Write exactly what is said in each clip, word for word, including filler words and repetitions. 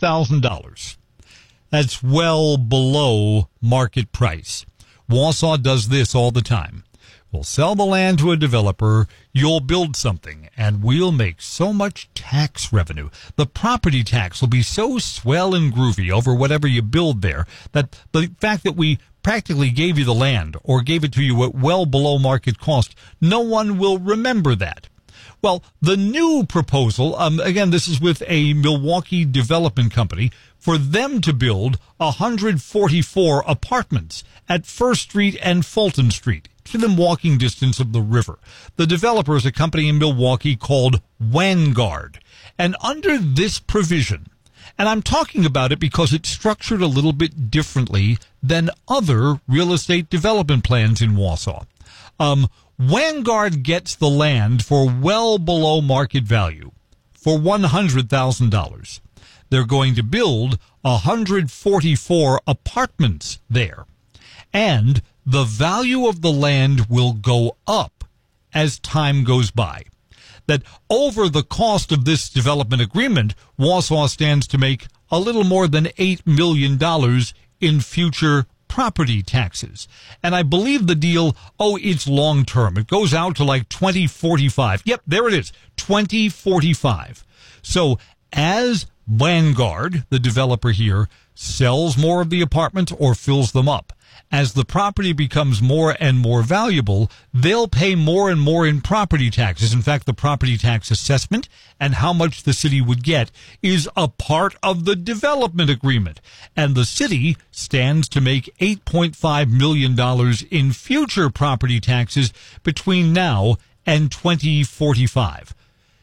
thousand dollars. That's well below market price. Wausau does this all the time. We'll sell the land to a developer, you'll build something, and we'll make so much tax revenue. The property tax will be so swell and groovy over whatever you build there that the fact that we practically gave you the land or gave it to you at well below market cost, no one will remember that. Well, the new proposal, um, again, this is with a Milwaukee development company, for them to build one hundred forty-four apartments at First Street and Fulton Street, within walking distance of the river. The developer is a company in Milwaukee called Vanguard. And under this provision, and I'm talking about it because it's structured a little bit differently than other real estate development plans in Wausau. Um, Vanguard gets the land for well below market value, for one hundred thousand dollars. They're going to build one hundred forty-four apartments there. And the value of the land will go up as time goes by. That over the cost of this development agreement, Wausau stands to make a little more than eight million dollars in future property taxes. And I believe the deal, oh, it's long term. It goes out to like twenty forty-five. Yep, there it is, twenty forty-five. So as Vanguard, the developer here, sells more of the apartments or fills them up, as the property becomes more and more valuable, they'll pay more and more in property taxes. In fact, the property tax assessment and how much the city would get is a part of the development agreement. And the city stands to make eight point five million dollars in future property taxes between now and twenty forty-five.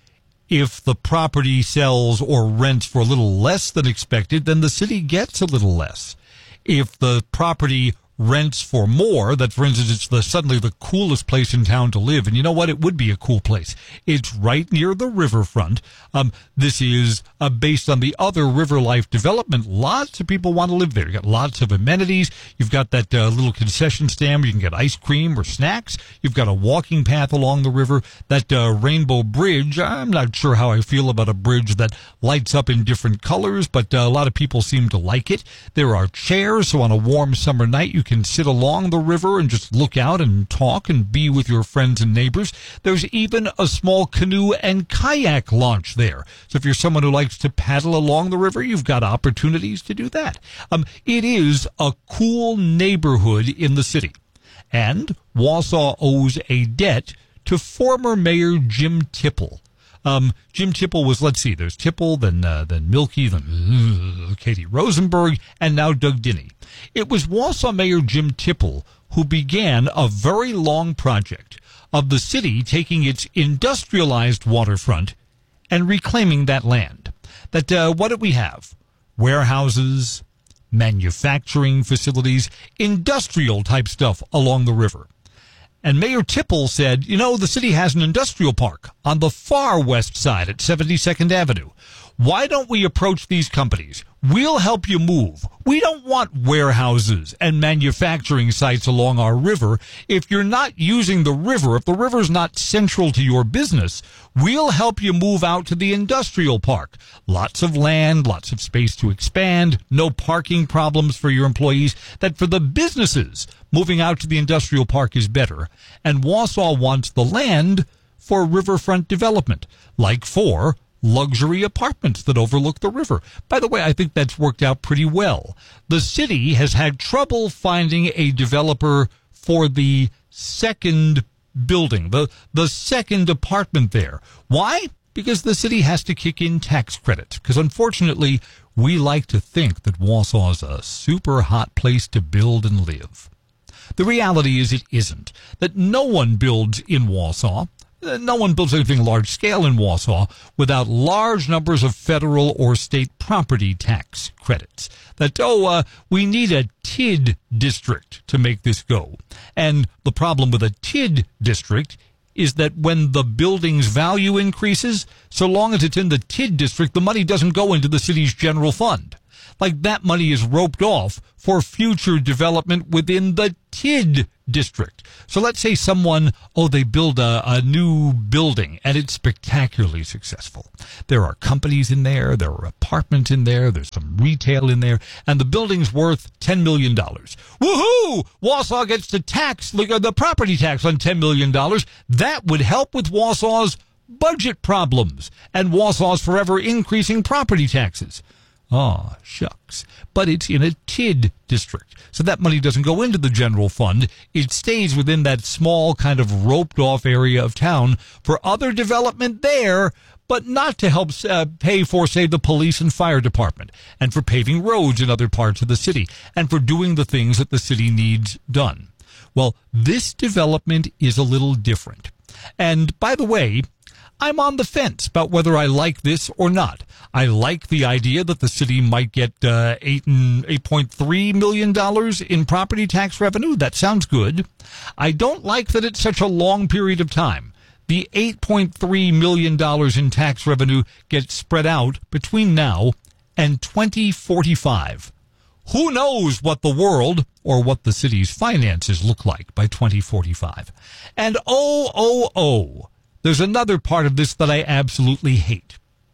If the property sells or rents for a little less than expected, then the city gets a little less. If the property rents for more, that, for instance, it's the, suddenly the coolest place in town to live. And you know what? It would be a cool place. It's right near the riverfront. Um, this is uh, based on the other River Life development. Lots of people want to live there. You got lots of amenities. You've got that uh, little concession stand where you can get ice cream or snacks. You've got a walking path along the river. That uh, Rainbow Bridge, I'm not sure how I feel about a bridge that lights up in different colors, but uh, a lot of people seem to like it. There are chairs, so on a warm summer night you can sit along the river and just look out and talk and be with your friends and neighbors. There's even a small canoe and kayak launch there. So if you're someone who likes to paddle along the river, you've got opportunities to do that. Um, it is a cool neighborhood in the city. And Wausau owes a debt to former Mayor Jim Tipple. Um, Jim Tipple was, let's see, there's Tipple, then uh, then Milkey, then uh, Katie Rosenberg, and now Doug Dinney. It was Wausau Mayor Jim Tipple who began a very long project of the city taking its industrialized waterfront and reclaiming that land. That uh, what did we have? Warehouses, manufacturing facilities, industrial type stuff along the river. And Mayor Tipple said, you know, the city has an industrial park on the far west side at seventy-second Avenue. Why don't we approach these companies? We'll help you move. We don't want warehouses and manufacturing sites along our river. If you're not using the river, if the river's not central to your business, we'll help you move out to the industrial park. Lots of land, lots of space to expand, no parking problems for your employees. That for the businesses, moving out to the industrial park is better. And Wausau wants the land for riverfront development, like for luxury apartments that overlook the river. By the way, I think that's worked out pretty well. The city has had trouble finding a developer for the second building, the, the second apartment there. Why? Because the city has to kick in tax credits. Because unfortunately, we like to think that Wausau is a super hot place to build and live. The reality is it isn't. That no one builds in Wausau. No one builds anything large scale in Wausau without large numbers of federal or state property tax credits. That, oh, uh, we need a T I D district to make this go. And the problem with a T I D district is that when the building's value increases, so long as it's in the T I D district, the money doesn't go into the city's general fund. Like that money is roped off for future development within the T I D district. So let's say someone, oh, they build a, a new building and it's spectacularly successful. There are companies in there, there are apartments in there, there's retail in there, and the building's worth ten million dollars. Woohoo! Wausau gets to tax the property tax on ten million dollars. That would help with Wausau's budget problems and Wausau's forever increasing property taxes. Aw, shucks. But it's in a T I D district, so that money doesn't go into the general fund. It stays within that small kind of roped-off area of town for other development there, but not to help uh, pay for, say, the police and fire department, and for paving roads in other parts of the city, and for doing the things that the city needs done. Well, this development is a little different. And, by the way, I'm on the fence about whether I like this or not. I like the idea that the city might get uh, eight and eight point three million dollars in property tax revenue. That sounds good. I don't like that it's such a long period of time. The eight point three million dollars in tax revenue gets spread out between now and twenty forty-five. Who knows what the world or what the city's finances look like by twenty forty-five? And oh, oh, oh. There's another part of this that I absolutely hate.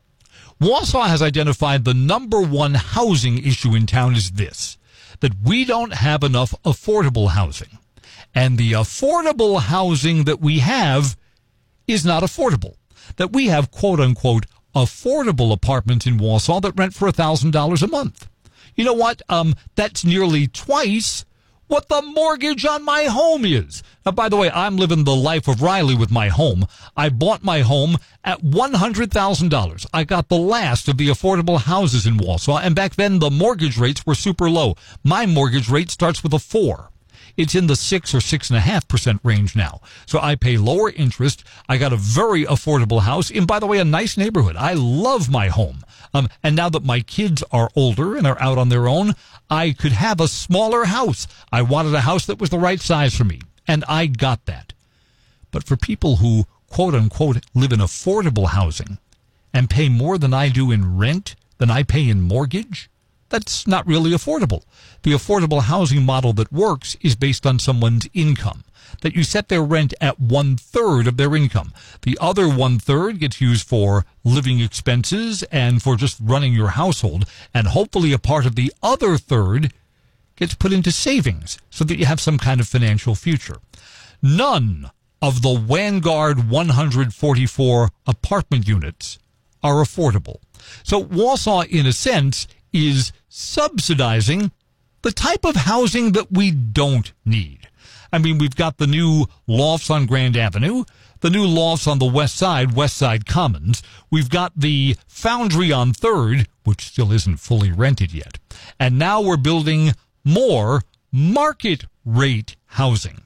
Wausau has identified the number one housing issue in town is this, that we don't have enough affordable housing. And the affordable housing that we have is not affordable. That we have, quote-unquote, affordable apartments in Wausau that rent for one thousand dollars a month. You know what? Um, that's nearly twice what the mortgage on my home is. Now, by the way, I'm living the life of Riley with my home. I bought my home at one hundred thousand dollars. I got the last of the affordable houses in Wausau, and back then the mortgage rates were super low. My mortgage rate starts with a four. It's in the six or six and a half percent range now. So I pay lower interest. I got a very affordable house in, by the way, a nice neighborhood. I love my home. Um, and now that my kids are older and are out on their own, I could have a smaller house. I wanted a house that was the right size for me, and I got that. But for people who, quote unquote, live in affordable housing and pay more than I do in rent, than I pay in mortgage, that's not really affordable. The affordable housing model that works is based on someone's income, that you set their rent at one-third of their income. The other one-third gets used for living expenses and for just running your household, and hopefully a part of the other third gets put into savings so that you have some kind of financial future. None of the Vanguard one hundred forty-four apartment units are affordable. So Wausau, in a sense, is subsidizing the type of housing that we don't need. I mean, we've got the new lofts on Grand Avenue, the new lofts on the west side, West Side Commons. We've got the Foundry on third, which still isn't fully rented yet. And now we're building more market rate housing.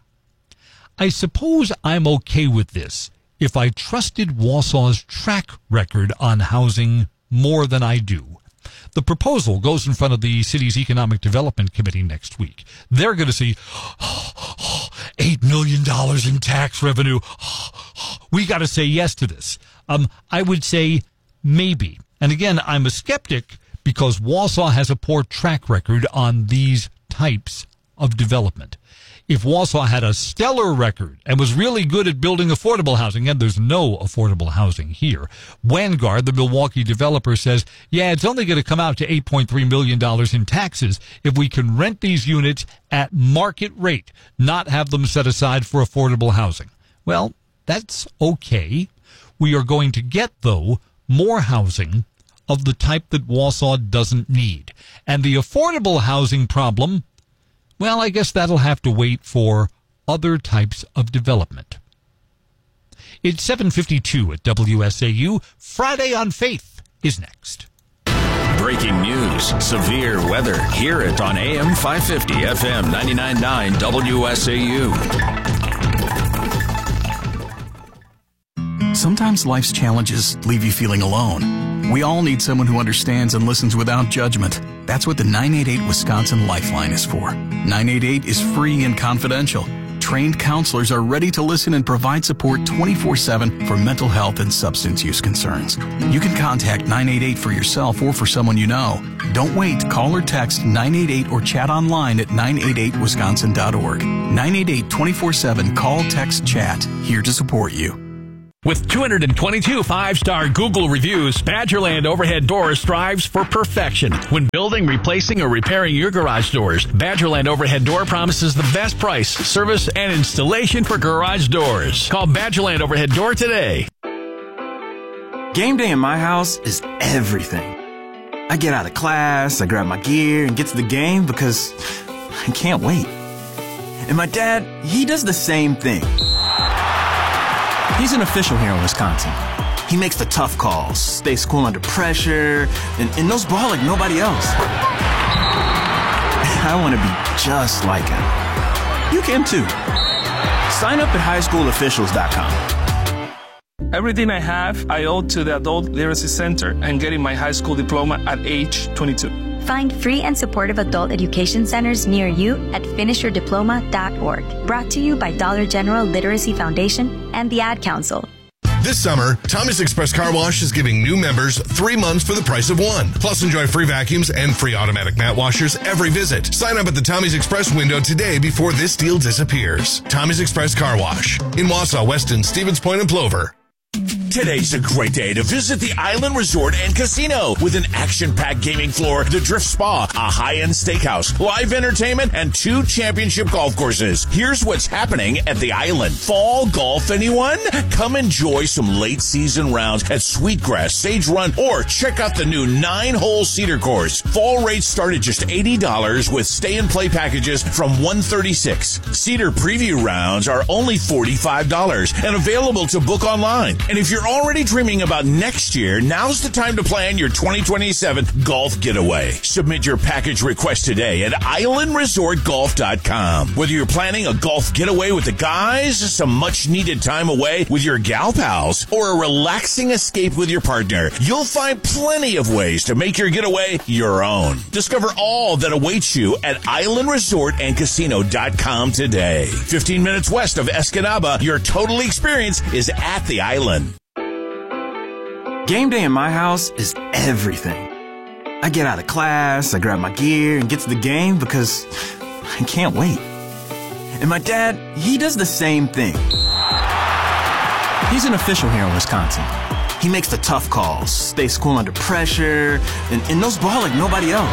I suppose I'm okay with this if I trusted Wausau's track record on housing more than I do. The proposal goes in front of the city's Economic Development Committee next week. They're going to see oh, oh, eight million dollars in tax revenue. Oh, oh, we got to say yes to this. Um, I would say maybe. And again, I'm a skeptic because Wausau has a poor track record on these types of development. If Wausau had a stellar record and was really good at building affordable housing, and there's no affordable housing here, Vanguard, the Milwaukee developer, says, yeah, it's only going to come out to eight point three million dollars in taxes if we can rent these units at market rate, not have them set aside for affordable housing. Well, that's okay. We are going to get, though, more housing of the type that Wausau doesn't need. And the affordable housing problem, well, I guess that'll have to wait for other types of development. It's seven fifty-two at W S A U. Friday on Faith is next. Breaking news, severe weather. Hear it on A M five fifty, F M ninety-nine point nine W S A U. Sometimes life's challenges leave you feeling alone. We all need someone who understands and listens without judgment. That's what the nine eight eight Wisconsin Lifeline is for. nine eight eight is free and confidential. Trained counselors are ready to listen and provide support twenty-four seven for mental health and substance use concerns. You can contact nine eight eight for yourself or for someone you know. Don't wait. Call or text nine eight eight or chat online at nine eight eight wisconsin dot org. nine eight eight twenty-four seven. Call, text, chat. Here to support you. With two hundred twenty-two five-star Google reviews, Badgerland Overhead Doors strives for perfection. When building, replacing, or repairing your garage doors, Badgerland Overhead Door promises the best price, service, and installation for garage doors. Call Badgerland Overhead Door today. Game day in my house is everything. I get out of class, I grab my gear, and get to the game because I can't wait. And my dad, he does the same thing. He's an official here in Wisconsin. He makes the tough calls, stays cool under pressure, and, and knows ball like nobody else. I want to be just like him. You can too. Sign up at high school officials dot com. Everything I have, I owe to the Adult Literacy Center and getting my high school diploma at age twenty-two. Find free and supportive adult education centers near you at finish your diploma dot org. Brought to you by Dollar General Literacy Foundation and the Ad Council. This summer, Tommy's Express Car Wash is giving new members three months for the price of one. Plus, enjoy free vacuums and free automatic mat washers every visit. Sign up at the Tommy's Express window today before this deal disappears. Tommy's Express Car Wash in Wausau, Weston, Stevens Point, and Plover. Today's a great day to visit the Island Resort and Casino with an action-packed gaming floor, the Drift Spa, a high-end steakhouse, live entertainment, and two championship golf courses. Here's what's happening at the Island. Fall golf, anyone? Come enjoy some late-season rounds at Sweetgrass, Sage Run, or check out the new nine-hole Cedar course. Fall rates start at just eighty dollars with stay-and-play packages from one hundred thirty-six dollars. Cedar preview rounds are only forty-five dollars and available to book online. And if you're already dreaming about next year, now's the time to plan your twenty twenty-seven golf getaway. Submit your package request today at island resort golf dot com. Whether you're planning a golf getaway with the guys, some much-needed time away with your gal pals, or a relaxing escape with your partner, you'll find plenty of ways to make your getaway your own. Discover all that awaits you at island resort and casino dot com today. fifteen minutes west of Escanaba, your total experience is at the Island. Game day in my house is everything. I get out of class, I grab my gear, and get to the game because I can't wait. And my dad, he does the same thing. He's an official here in Wisconsin. He makes the tough calls, stays cool under pressure, and, and knows ball like nobody else.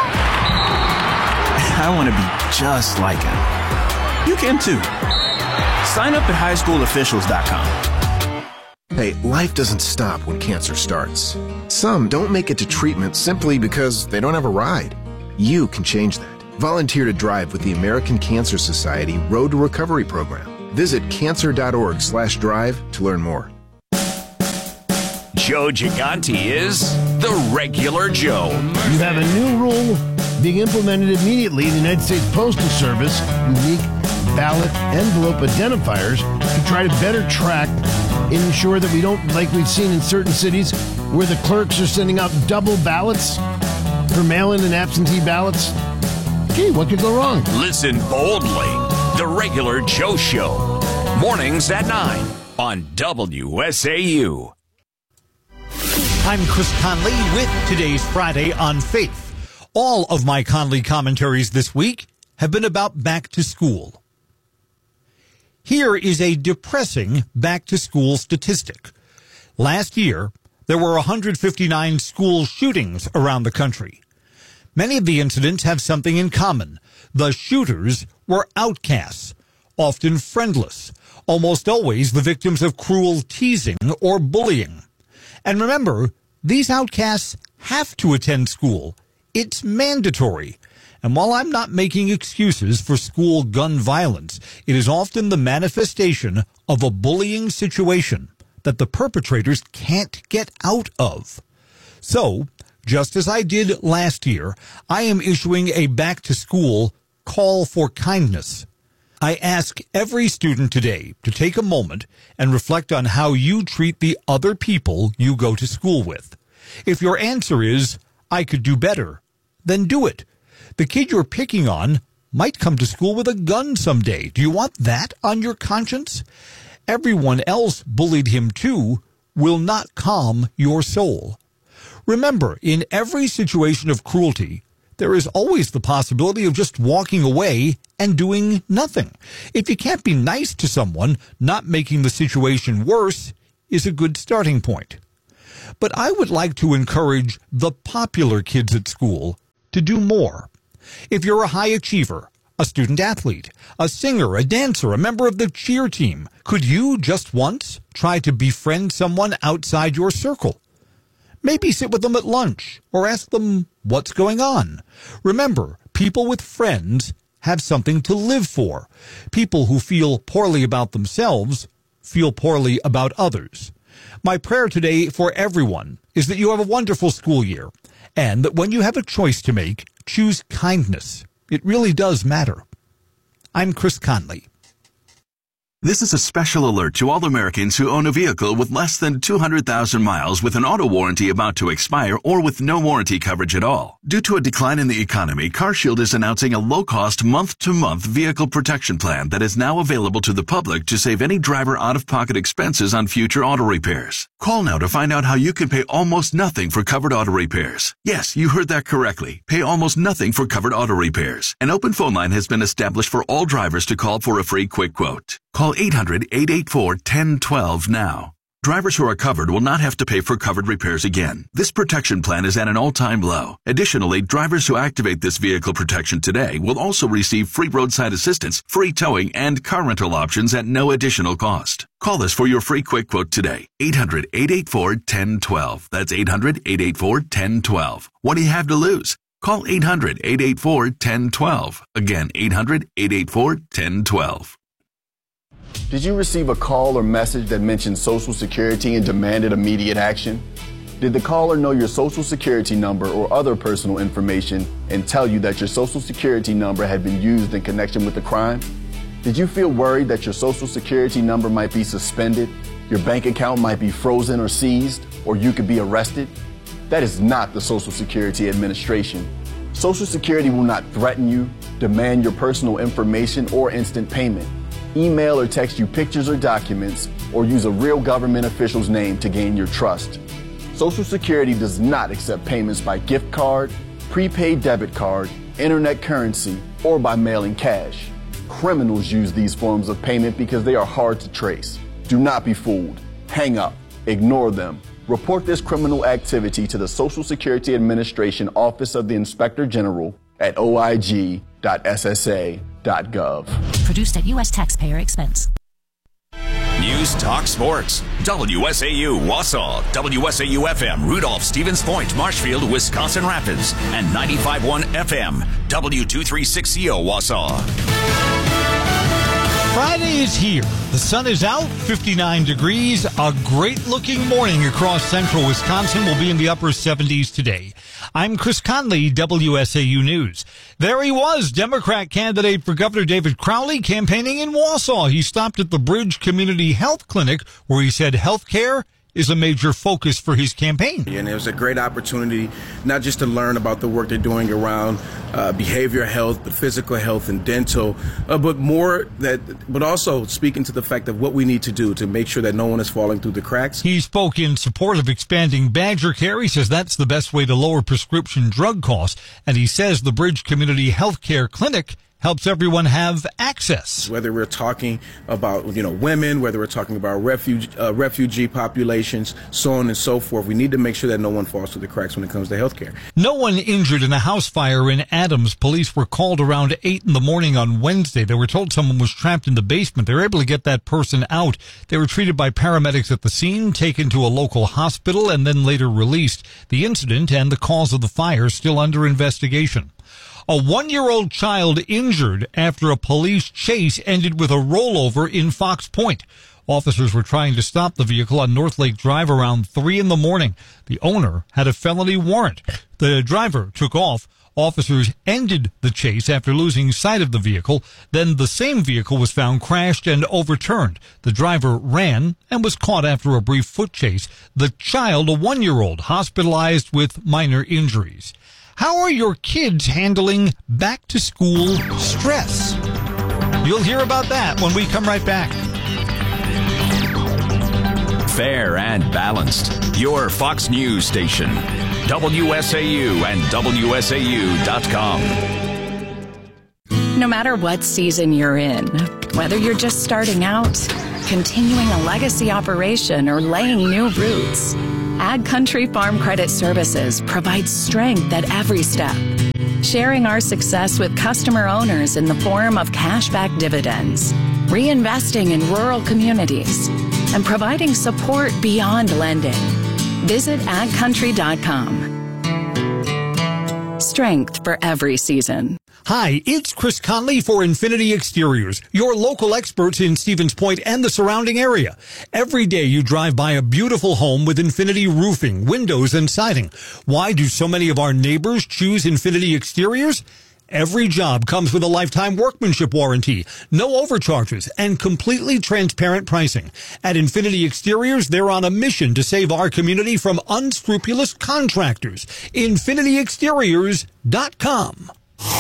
I want to be just like him. You can too. Sign up at high school officials dot com. Hey, life doesn't stop when cancer starts. Some don't make it to treatment simply because they don't have a ride. You can change that. Volunteer to drive with the American Cancer Society Road to Recovery program. Visit cancer dot org slash drive to learn more. Joe Gigante is the regular Joe. You have a new rule being implemented immediately in the United States Postal Service, unique ballot envelope identifiers, to try to better track and ensure that we don't, like we've seen in certain cities, where the clerks are sending out double ballots for mail-in and absentee ballots. Gee, what could go wrong? Listen boldly. The regular Joe Show. Mornings at nine on W S A U. I'm Chris Conley with today's Friday on Faith. All of my Conley commentaries this week have been about back to school. Here is a depressing back-to-school statistic. Last year, there were one hundred fifty-nine school shootings around the country. Many of the incidents have something in common. The shooters were outcasts, often friendless, almost always the victims of cruel teasing or bullying. And remember, these outcasts have to attend school. It's mandatory. And while I'm not making excuses for school gun violence, it is often the manifestation of a bullying situation that the perpetrators can't get out of. So, just as I did last year, I am issuing a back-to-school call for kindness. I ask every student today to take a moment and reflect on how you treat the other people you go to school with. If your answer is, I could do better, then do it. The kid you're picking on might come to school with a gun someday. Do you want that on your conscience? Everyone else bullied him too will not calm your soul. Remember, in every situation of cruelty, there is always the possibility of just walking away and doing nothing. If you can't be nice to someone, not making the situation worse is a good starting point. But I would like to encourage the popular kids at school to do more. If you're a high achiever, a student athlete, a singer, a dancer, a member of the cheer team, could you just once try to befriend someone outside your circle? Maybe sit with them at lunch or ask them what's going on. Remember, people with friends have something to live for. People who feel poorly about themselves feel poorly about others. My prayer today for everyone is that you have a wonderful school year and that when you have a choice to make, choose kindness. It really does matter. I'm Chris Conley. This is a special alert to all Americans who own a vehicle with less than two hundred thousand miles with an auto warranty about to expire or with no warranty coverage at all. Due to a decline in the economy, CarShield is announcing a low-cost month-to-month vehicle protection plan that is now available to the public to save any driver out-of-pocket expenses on future auto repairs. Call now to find out how you can pay almost nothing for covered auto repairs. Yes, you heard that correctly. Pay almost nothing for covered auto repairs. An open phone line has been established for all drivers to call for a free quick quote. Call eight hundred, eight eight four, one zero one two now. Drivers who are covered will not have to pay for covered repairs again. This protection plan is at an all-time low. Additionally, drivers who activate this vehicle protection today will also receive free roadside assistance, free towing, and car rental options at no additional cost. Call us for your free quick quote today. eight hundred, eight eight four, one zero one two. That's eight hundred, eight eight four, one zero one two. What do you have to lose? Call eight hundred, eight eight four, one zero one two. Again, eight hundred, eight eight four, one zero one two. Did you receive a call or message that mentioned Social Security and demanded immediate action? Did the caller know your Social Security number or other personal information and tell you that your Social Security number had been used in connection with the crime? Did you feel worried that your Social Security number might be suspended, your bank account might be frozen or seized, or you could be arrested? That is not the Social Security Administration. Social Security will not threaten you, demand your personal information, or instant payment. Email or text you pictures or documents, or use a real government official's name to gain your trust. Social Security does not accept payments by gift card, prepaid debit card, internet currency, or by mailing cash. Criminals use these forms of payment because they are hard to trace. Do not be fooled. Hang up. Ignore them. Report this criminal activity to the Social Security Administration Office of the Inspector General at o i g dot s s a dot gov. Produced at U S taxpayer expense. News Talk Sports. W S A U Wausau, W S A U F M Rudolph, Stevens Point, Marshfield, Wisconsin Rapids, and ninety-five point one F M W two three six C O Wausau. Friday is here. The sun is out, fifty-nine degrees. A great-looking morning across central Wisconsin. Will be in the upper seventies today. I'm Chris Conley, W S A U News. There he was, Democrat candidate for Governor David Crowley, campaigning in Wausau. He stopped at the Bridge Community Health Clinic, where he said health care is a major focus for his campaign. And it was a great opportunity not just to learn about the work they're doing around uh, behavioral health, but physical health and dental, uh, but more that, but also speaking to the fact of what we need to do to make sure that no one is falling through the cracks. He spoke in support of expanding Badger Care. He says that's the best way to lower prescription drug costs, and he says the Bridge Community Health Care Clinic helps everyone have access. Whether we're talking about, you know, women, whether we're talking about refugee, uh, refugee populations, so on and so forth, we need to make sure that no one falls through the cracks when it comes to health care. No one injured in a house fire in Adams. Police were called around eight in the morning on Wednesday. They were told someone was trapped in the basement. They were able to get that person out. They were treated by paramedics at the scene, taken to a local hospital, and then later released. The incident and the cause of the fire still under investigation. A one-year-old child injured after a police chase ended with a rollover in Fox Point. Officers were trying to stop the vehicle on North Lake Drive around three in the morning. The owner had a felony warrant. The driver took off. Officers ended the chase after losing sight of the vehicle. Then the same vehicle was found crashed and overturned. The driver ran and was caught after a brief foot chase. The child, a one-year-old, hospitalized with minor injuries. How are your kids handling back-to-school stress? You'll hear about that when we come right back. Fair and balanced. Your Fox News station. W S A U and W S A U dot com. No matter what season you're in, whether you're just starting out continuing a legacy operation, or laying new roots, Ag Country Farm Credit Services provides strength at every step, sharing our success with customer owners in the form of cashback dividends, reinvesting in rural communities, and providing support beyond lending. Visit ag country dot com. Strength for every season. Hi, it's Chris Conley for Infinity Exteriors, your local experts in Stevens Point and the surrounding area. Every day you drive by a beautiful home with Infinity roofing, windows, and siding. Why do so many of our neighbors choose Infinity Exteriors? Every job comes with a lifetime workmanship warranty, no overcharges, and completely transparent pricing. At Infinity Exteriors, they're on a mission to save our community from unscrupulous contractors. infinity exteriors dot com.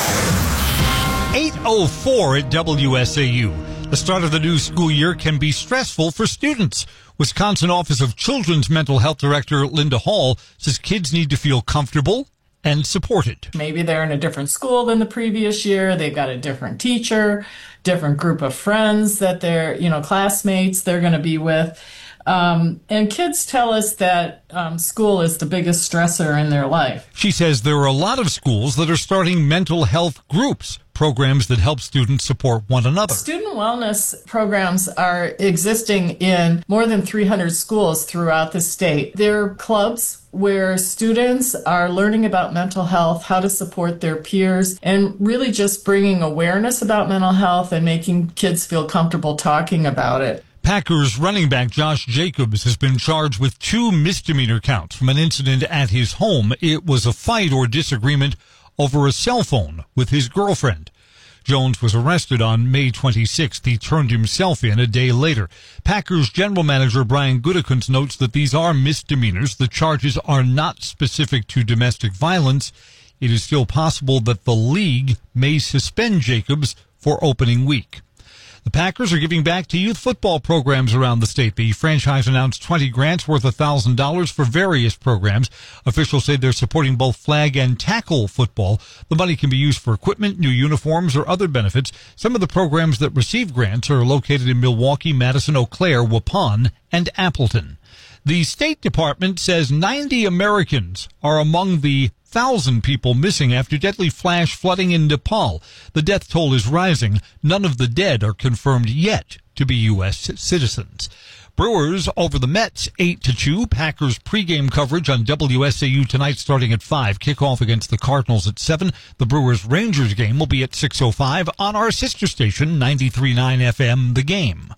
eight oh four at W S A U. The start of the new school year can be stressful for students. Wisconsin Office of Children's Mental Health Director Linda Hall says kids need to feel comfortable and supported. Maybe they're in a different school than the previous year. They've got a different teacher, different group of friends that they're, you know, classmates they're going to be with. Um, and kids tell us that um, school is the biggest stressor in their life. She says there are a lot of schools that are starting mental health groups, programs that help students support one another. Student wellness programs are existing in more than three hundred schools throughout the state. They're clubs where students are learning about mental health, how to support their peers, and really just bringing awareness about mental health and making kids feel comfortable talking about it. Packers running back Josh Jacobs has been charged with two misdemeanor counts from an incident at his home. It was a fight or disagreement over a cell phone with his girlfriend. Jones was arrested on May twenty-sixth. He turned himself in a day later. Packers general manager Brian Gutekunst notes that these are misdemeanors. The charges are not specific to domestic violence. It is still possible that the league may suspend Jacobs for opening week. The Packers are giving back to youth football programs around the state. The franchise announced twenty grants worth one thousand dollars for various programs. Officials say they're supporting both flag and tackle football. The money can be used for equipment, new uniforms, or other benefits. Some of the programs that receive grants are located in Milwaukee, Madison, Eau Claire, Waupun, and Appleton. The State Department says ninety Americans are among the thousand people missing after deadly flash flooding in Nepal. The death toll is rising. None of the dead are confirmed yet to be U S citizens. Brewers over the Mets eight to two. Packers pregame coverage on W S A U tonight starting at five. Kickoff against the Cardinals at seven. The Brewers-Rangers game will be at six oh five on our sister station, ninety-three point nine F M, The Game.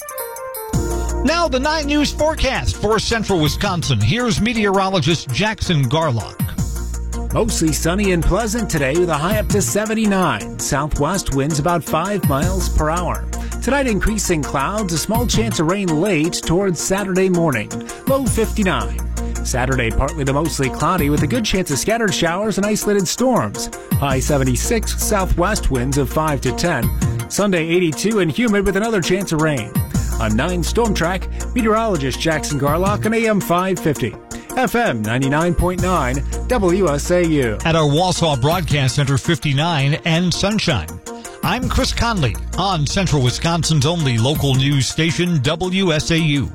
Now the nine News forecast for central Wisconsin. Here's meteorologist Jackson Garlock. Mostly sunny and pleasant today with a high up to seventy-nine. Southwest winds about five miles per hour. Tonight increasing clouds, a small chance of rain late towards Saturday morning. Low fifty-nine. Saturday partly to mostly cloudy with a good chance of scattered showers and isolated storms. High seventy-six, southwest winds of five to ten. Sunday eighty-two and humid with another chance of rain. I'm nine Storm Track, meteorologist Jackson Garlock on A M five fifty. F M ninety-nine point nine, W S A U. At our Wausau Broadcast Center, fifty-nine and sunshine. I'm Chris Conley on Central Wisconsin's only local news station, W S A U.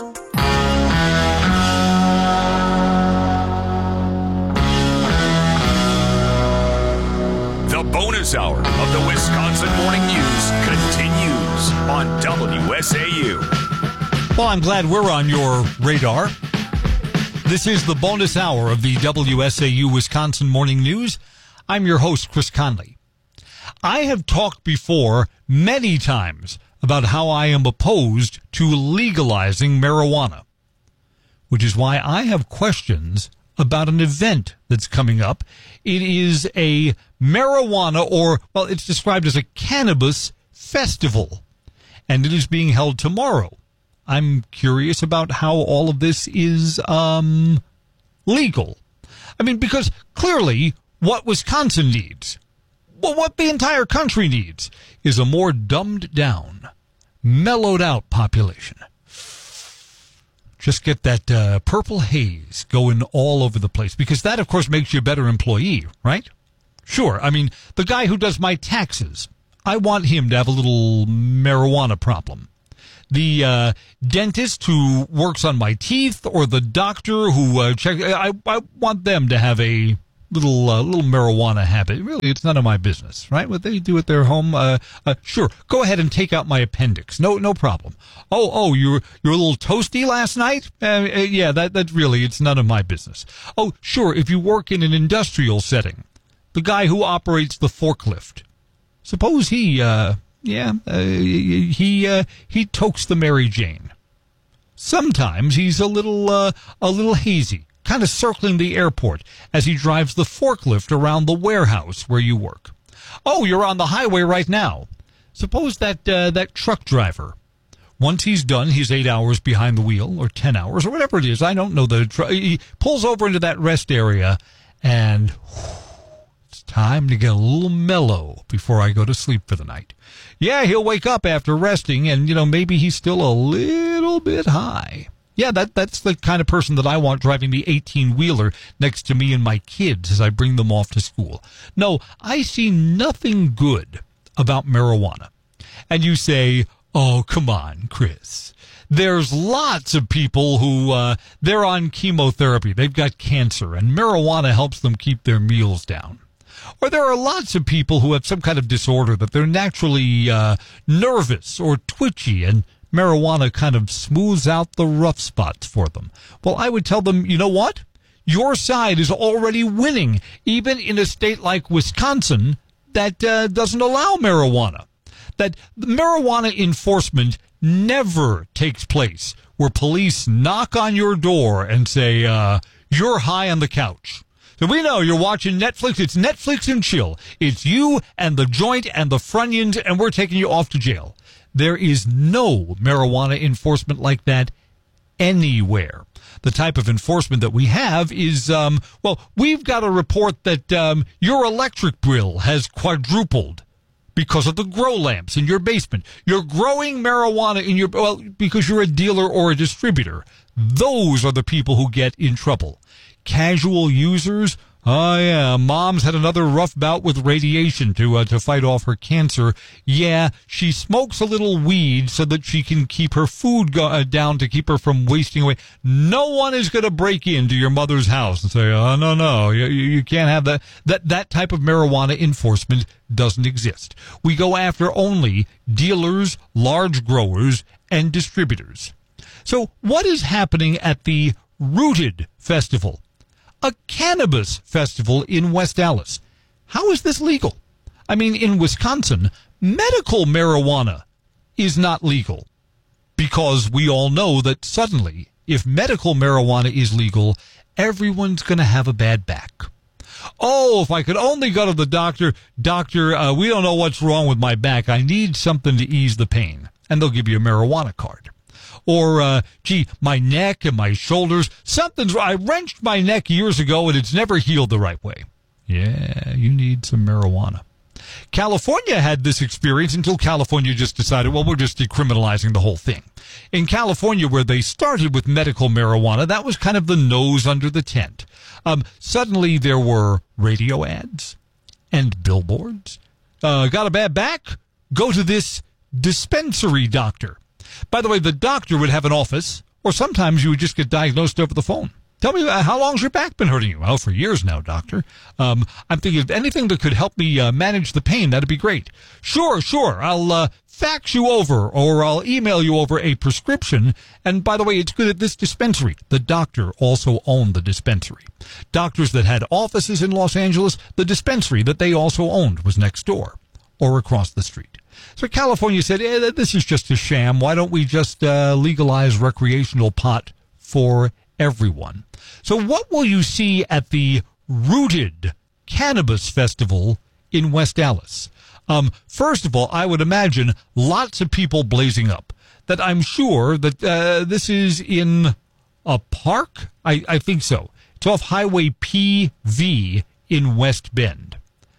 The bonus hour of the Wisconsin Morning News continues on W S A U. Well, I'm glad we're on your radar. This is the bonus hour of the W S A U Wisconsin Morning News. I'm your host, Chris Conley. I have talked before many times about how I am opposed to legalizing marijuana, which is why I have questions about an event that's coming up. It is a marijuana, or, well, it's described as a cannabis festival, and it is being held tomorrow. I'm curious about how all of this is um, legal. I mean, because clearly what Wisconsin needs, well, what the entire country needs, is a more dumbed down, mellowed out population. Just get that uh, purple haze going all over the place, because that, of course, makes you a better employee, right? Sure. I mean, the guy who does my taxes, I want him to have a little marijuana problem. the uh, dentist who works on my teeth or the doctor who uh, check. I, I want them to have a little uh, little marijuana habit. Really, it's none of my business, right? What they do at their home, uh, uh, sure. Go ahead and take out my appendix. No, no problem. Oh, oh, you're you're a little toasty last night. Uh, uh, yeah, that that really, it's none of my business. Oh, sure. If you work in an industrial setting, the guy who operates the forklift, suppose he, uh, yeah, uh, he uh, he tokes the Mary Jane. Sometimes he's a little uh, a little hazy, kind of circling the airport as he drives the forklift around the warehouse where you work. Oh, you're on the highway right now. Suppose that uh, that truck driver, once he's done, he's eight hours behind the wheel, or ten hours, or whatever it is. I don't know. The tr- he pulls over into that rest area, and whew, it's time to get a little mellow before I go to sleep for the night. Yeah, he'll wake up after resting, and, you know, maybe he's still a little bit high. Yeah, that that's the kind of person that I want driving the eighteen-wheeler next to me and my kids as I bring them off to school. No, I see nothing good about marijuana. And you say, oh, come on, Chris. There's lots of people who, uh, they're on chemotherapy. They've got cancer, and marijuana helps them keep their meals down. Or there are lots of people who have some kind of disorder that they're naturally uh, nervous or twitchy, and marijuana kind of smooths out the rough spots for them. Well, I would tell them, you know what? Your side is already winning, even in a state like Wisconsin that uh, doesn't allow marijuana. That marijuana enforcement never takes place where police knock on your door and say, uh, you're high on the couch. So we know you're watching Netflix. It's Netflix and chill. It's you and the joint and the Funyuns, and we're taking you off to jail. There is no marijuana enforcement like that anywhere. The type of enforcement that we have is, um, well, we've got a report that um, your electric bill has quadrupled because of the grow lamps in your basement. You're growing marijuana in your, well, because you're a dealer or a distributor. Those are the people who get in trouble. Casual users, oh yeah, mom's had another rough bout with radiation to uh, to fight off her cancer. Yeah, she smokes a little weed so that she can keep her food go- uh, down to keep her from wasting away. No one is going to break into your mother's house and say, oh, no, no, you, you can't have that. That, that type of marijuana enforcement doesn't exist. We go after only dealers, large growers, and distributors. So what is happening at the Rooted Festival? A cannabis festival in West Allis. How is this legal? I mean, in Wisconsin, medical marijuana is not legal because we all know that suddenly, if medical marijuana is legal, everyone's going to have a bad back. Oh, if I could only go to the doctor, doctor, uh, we don't know what's wrong with my back. I need something to ease the pain. And they'll give you a marijuana card. Or, uh, gee, my neck and my shoulders, something's wrong. I wrenched my neck years ago and it's never healed the right way. Yeah, you need some marijuana. California had this experience until California just decided, well, we're just decriminalizing the whole thing. In California, where they started with medical marijuana, that was kind of the nose under the tent. Um, suddenly there were radio ads and billboards. Uh, got a bad back? Go to this dispensary doctor. By the way, the doctor would have an office, or sometimes you would just get diagnosed over the phone. Tell me, uh, how long's your back been hurting you? Oh, for years now, doctor. Um, I'm thinking of anything that could help me uh, manage the pain. That'd be great. Sure, sure. I'll uh, fax you over, or I'll email you over a prescription. And by the way, it's good at this dispensary. The doctor also owned the dispensary. Doctors that had offices in Los Angeles, the dispensary that they also owned was next door or across the street. So California said, eh, this is just a sham. Why don't we just uh, legalize recreational pot for everyone? So what will you see at the Rooted Cannabis Festival in West Allis? Um, first of all, I would imagine lots of people blazing up. That I'm sure that uh, this is in a park? I, I think so. It's off Highway P V in West Bend.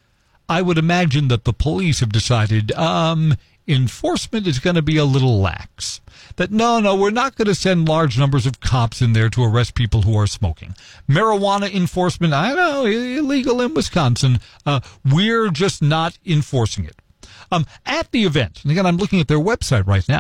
I would imagine that the police have decided um, enforcement is going to be a little lax. That, no, no, we're not going to send large numbers of cops in there to arrest people who are smoking. Marijuana enforcement, I know, illegal in Wisconsin. Uh, we're just not enforcing it. Um, at the event, and again, I'm looking at their website right now,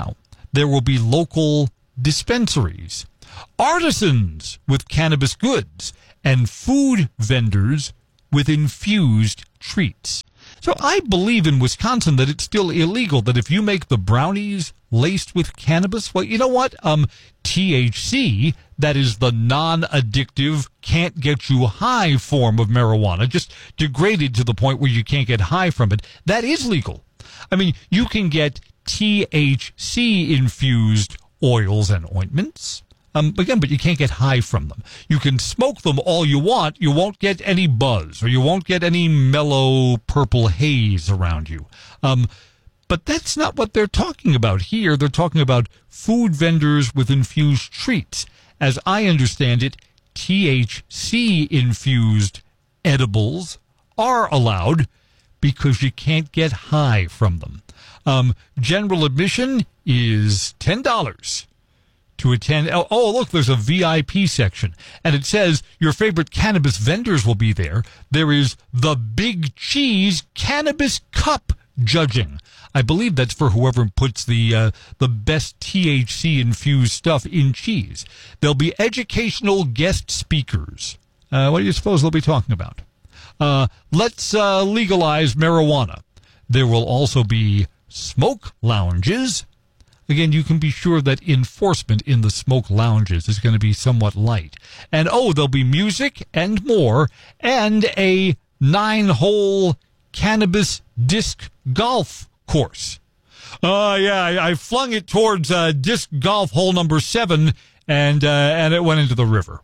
There will be local dispensaries, artisans with cannabis goods, and food vendors with infused treats. So I believe in Wisconsin that it's still illegal, that if you make the brownies laced with cannabis, well, you know what? Um, T H C, that is the non-addictive, can't get you high form of marijuana, just degraded to the point where you can't get high from it, that is legal. I mean, you can get T H C-infused oils and ointments. Um, again, but you can't get high from them. You can smoke them all you want. You won't get any buzz, or you won't get any mellow purple haze around you. Um, but that's not what they're talking about here. They're talking about food vendors with infused treats. As I understand it, T H C-infused edibles are allowed because you can't get high from them. Um, general admission is ten dollars. To attend. Oh, oh, look, there's a V I P section, and it says your favorite cannabis vendors will be there. There is the Big Cheese Cannabis Cup judging. I believe that's for whoever puts the uh, the best T H C infused stuff in cheese. There'll be educational guest speakers. Uh, what do you suppose they'll be talking about? Uh, let's uh, legalize marijuana. There will also be smoke lounges. Again, you can be sure that enforcement in the smoke lounges is going to be somewhat light. And, oh, there'll be music and more, and a nine-hole cannabis disc golf course. Uh, yeah, I, I flung it towards uh, disc golf hole number seven, and, uh, and it went into the river.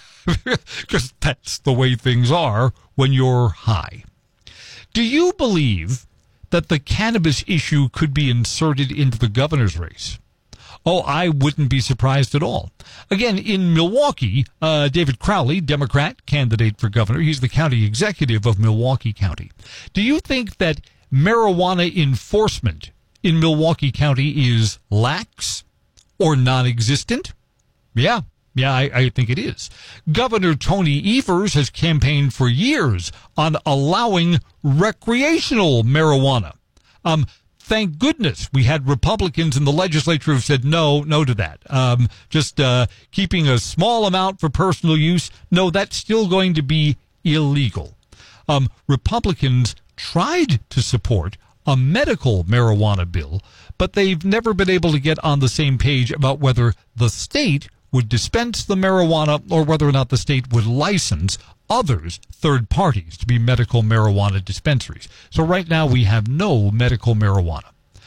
Because that's the way things are when you're high. Do you believe that the cannabis issue could be inserted into the governor's race? Oh, I wouldn't be surprised at all. Again, in Milwaukee, uh, David Crowley, Democrat candidate for governor, he's the county executive of Milwaukee County. Do you think that marijuana enforcement in Milwaukee County is lax or non-existent? Yeah. Yeah, I, I think it is. Governor Tony Evers has campaigned for years on allowing recreational marijuana. Um, thank goodness we had Republicans in the legislature who said no, no to that. Um, just uh, keeping a small amount for personal use. No, that's still going to be illegal. Um, Republicans tried to support a medical marijuana bill, but they've never been able to get on the same page about whether the state would dispense the marijuana or whether or not the state would license others, third parties, to be medical marijuana dispensaries. So right now we have no medical marijuana.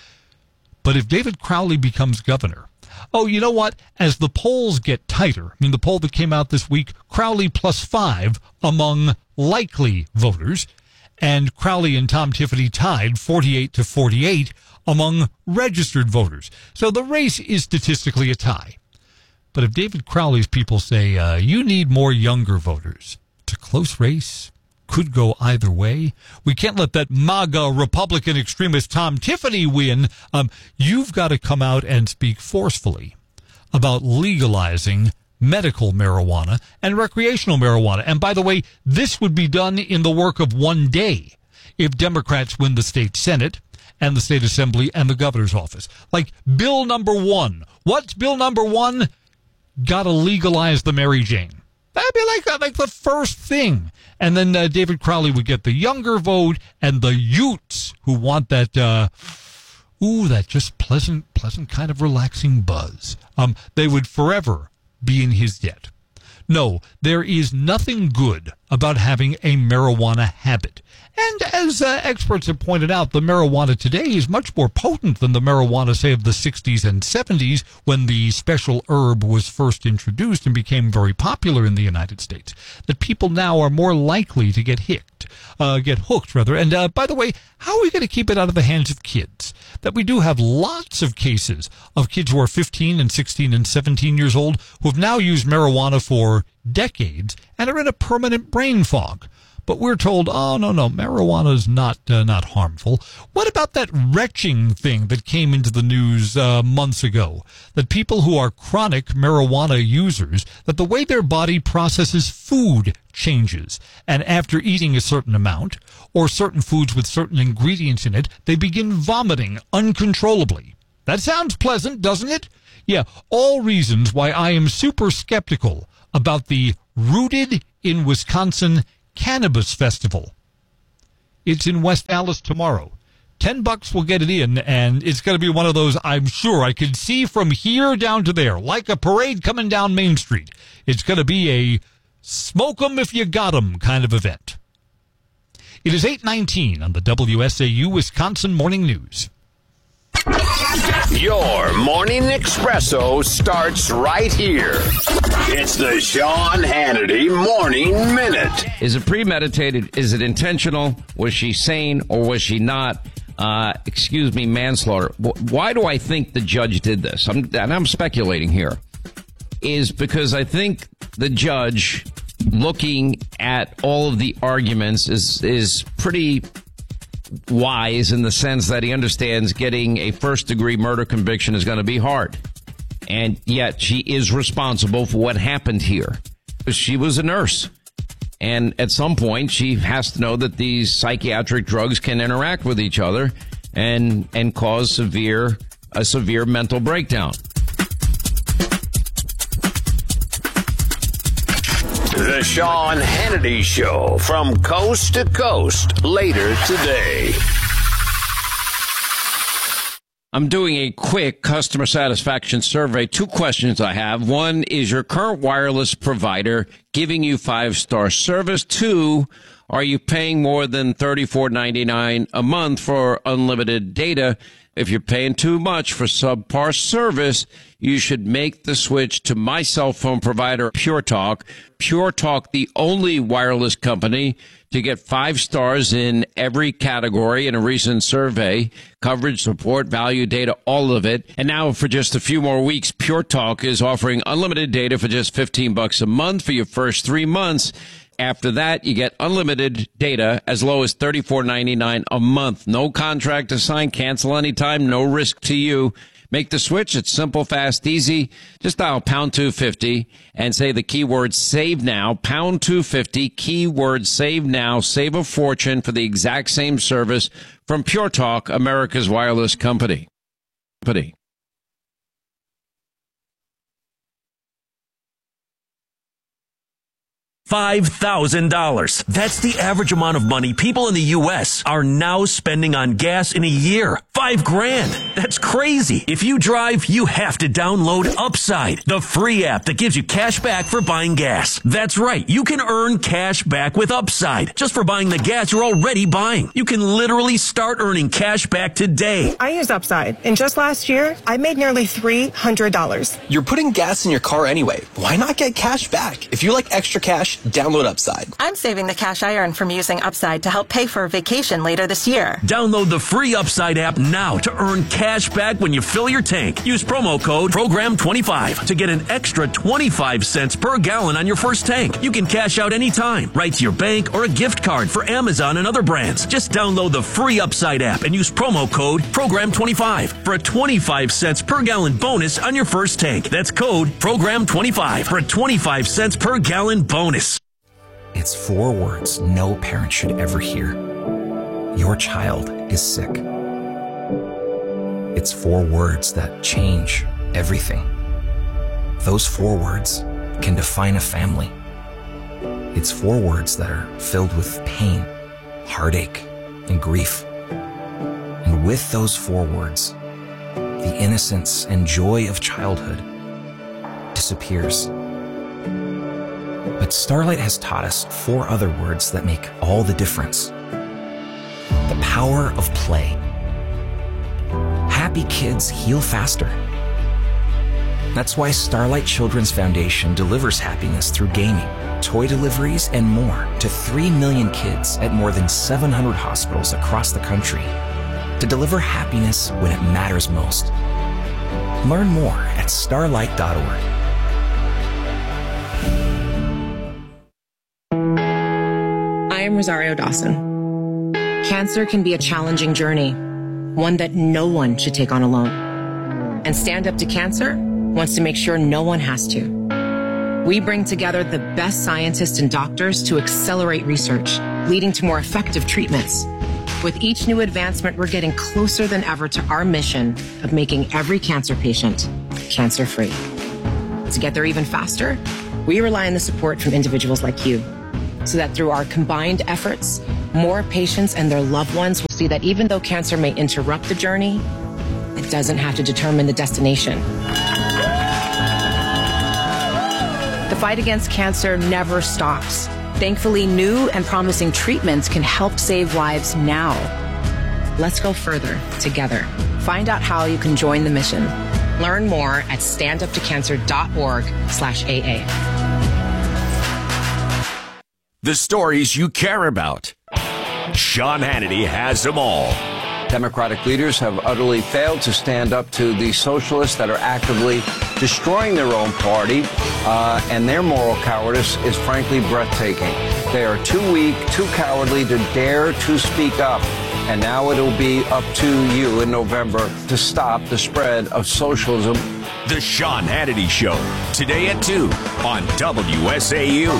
But if David Crowley becomes governor, oh, you know what? As the polls get tighter, I mean, the poll that came out this week, Crowley plus five among likely voters, and Crowley and Tom Tiffany tied forty-eight to forty-eight among registered voters. So the race is statistically a tie. But if David Crowley's people say, uh, you need more younger voters, it's a close race, could go either way. We can't let that MAGA Republican extremist Tom Tiffany win. Um, you've got to come out and speak forcefully about legalizing medical marijuana and recreational marijuana. And by the way, this would be done in the work of one day if Democrats win the state Senate and the state assembly and the governor's office. Like bill number one. What's bill number one? Gotta legalize the Mary Jane. That'd be like, like the first thing. And then uh, David Crowley would get the younger vote, and the Utes who want that, uh, ooh, that just pleasant, pleasant kind of relaxing buzz. Um, they would forever be in his debt. No, there is nothing good about having a marijuana habit. And as uh, experts have pointed out, the marijuana today is much more potent than the marijuana, say, of the sixties and seventies when the special herb was first introduced and became very popular in the United States. That people now are more likely to get hooked, uh, get hooked, rather. And uh, by the way, how are we going to keep it out of the hands of kids? That we do have lots of cases of kids who are fifteen and sixteen and seventeen years old who have now used marijuana for decades and are in a permanent brain fog. But we're told, oh, no, no, marijuana is not uh, not harmful. What about that retching thing that came into the news uh, months ago? That people who are chronic marijuana users, that the way their body processes food changes. And after eating a certain amount, or certain foods with certain ingredients in it, they begin vomiting uncontrollably. That sounds pleasant, doesn't it? Yeah, all reasons why I am super skeptical about the Rooted in Wisconsin Cannabis Festival. It's in West Allis tomorrow. Ten bucks will get it in, and it's going to be one of those I'm sure I can see from here down to there, like a parade coming down Main Street. It's going to be a smoke 'em if you got 'em kind of event. It is eight nineteen on the W S A U Wisconsin Morning News. Your morning espresso starts right here. It's the Sean Hannity Morning Minute. Is it premeditated? Is it intentional? Was she sane or was she not? Uh, excuse me, manslaughter. Why do I think the judge did this? I'm, and I'm speculating here. Is because I think the judge, looking at all of the arguments, is is pretty wise in the sense that he understands getting a first-degree murder conviction is going to be hard. And yet she is responsible for what happened here. She was a nurse. And at some point, she has to know that these psychiatric drugs can interact with each other and and cause severe a severe mental breakdown. The Sean Hannity Show from coast to coast later today. I'm doing a quick customer satisfaction survey. Two questions I have. One, is your current wireless provider giving you five-star service? Two, are you paying more than thirty-four ninety-nine a month for unlimited data? If you're paying too much for subpar service, you should make the switch to my cell phone provider, Pure Talk. Pure Talk, the only wireless company to get five stars in every category in a recent survey. Coverage, support, value, data, all of it. And now for just a few more weeks, Pure Talk is offering unlimited data for just fifteen bucks a month for your first three months. After that, you get unlimited data as low as thirty-four ninety-nine a month. No contract to sign, cancel anytime, no risk to you. Make the switch. It's simple, fast, easy. Just dial pound two fifty and say the keyword save now. Pound two fifty, keyword save now. Save a fortune for the exact same service from Pure Talk, America's wireless company. Company. five thousand dollars. That's the average amount of money people in the U S are now spending on gas in a year. Five grand. That's crazy. If you drive, you have to download Upside, the free app that gives you cash back for buying gas. That's right. You can earn cash back with Upside just for buying the gas you're already buying. You can literally start earning cash back today. I use Upside, and just last year, I made nearly three hundred dollars. You're putting gas in your car anyway. Why not get cash back? If you like extra cash, download Upside. I'm saving the cash I earn from using Upside to help pay for a vacation later this year. Download the free Upside app now to earn cash back when you fill your tank. Use promo code program twenty-five to get an extra twenty-five cents per gallon on your first tank. You can cash out anytime, right to your bank or a gift card for Amazon and other brands. Just download the free Upside app and use promo code program twenty-five for a twenty-five cents per gallon bonus on your first tank. That's code program twenty-five for a twenty-five cents per gallon bonus. It's four words no parent should ever hear. Your child is sick. It's four words that change everything. Those four words can define a family. It's four words that are filled with pain, heartache, and grief. And with those four words, the innocence and joy of childhood disappears. But Starlight has taught us four other words that make all the difference. The power of play. Happy kids heal faster. That's why Starlight Children's Foundation delivers happiness through gaming, toy deliveries, and more to three million kids at more than seven hundred hospitals across the country to deliver happiness when it matters most. Learn more at starlight dot org. I am Rosario Dawson. Cancer can be a challenging journey, one that no one should take on alone. And Stand Up to Cancer wants to make sure no one has to. We bring together the best scientists and doctors to accelerate research, leading to more effective treatments. With each new advancement, we're getting closer than ever to our mission of making every cancer patient cancer-free. To get there even faster, we rely on the support from individuals like you, so that through our combined efforts, more patients and their loved ones will see that even though cancer may interrupt the journey, it doesn't have to determine the destination. The fight against cancer never stops. Thankfully, new and promising treatments can help save lives now. Let's go further together. Find out how you can join the mission. Learn more at standuptocancer.org slash AA. The stories you care about. Sean Hannity has them all. Democratic leaders have utterly failed to stand up to the socialists that are actively destroying their own party, uh, and their moral cowardice is frankly breathtaking. They are too weak, too cowardly to dare to speak up, and now it'll be up to you in November to stop the spread of socialism. The Sean Hannity Show, today at two on W S A U.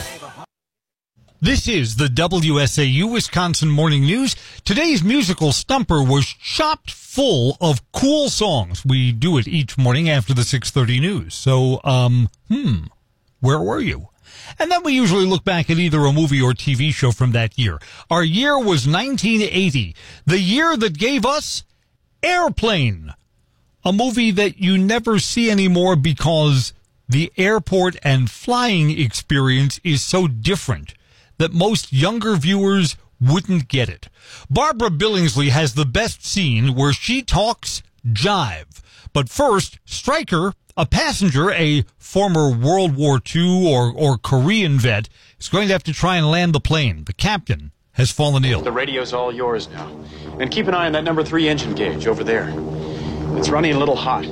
This is the W S A U Wisconsin Morning News. Today's musical stumper was chopped full of cool songs. We do it each morning after the six thirty news. So, um, hmm, where were you? And then we usually look back at either a movie or T V show from that year. Our year was nineteen eighty, the year that gave us Airplane, a movie that you never see anymore because the airport and flying experience is so different that most younger viewers wouldn't get it. Barbara Billingsley has the best scene where she talks jive. But first, Stryker, a passenger, a former World War Two or, or Korean vet, is going to have to try and land the plane. The captain has fallen ill. The radio's all yours now. And keep an eye on that number three engine gauge over there. It's running a little hot.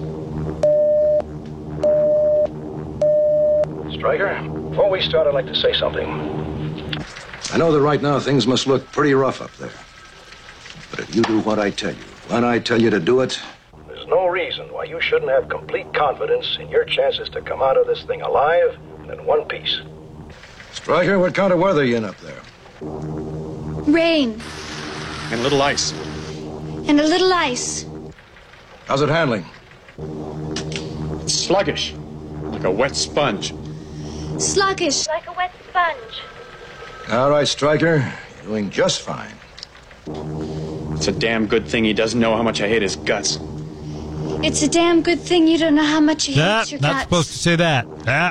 Stryker, before we start, I'd like to say something. I know that right now things must look pretty rough up there. But if you do what I tell you, when I tell you to do it, there's no reason why you shouldn't have complete confidence in your chances to come out of this thing alive and in one piece. Stryker, what kind of weather are you in up there? Rain. And a little ice. And a little ice. How's it handling? It's sluggish, like a wet sponge. Sluggish, like a wet sponge. All right, Stryker, you're doing just fine. It's a damn good thing he doesn't know how much I hate his guts. It's a damn good thing you don't know how much he That, hates your not guts. supposed to say that. That.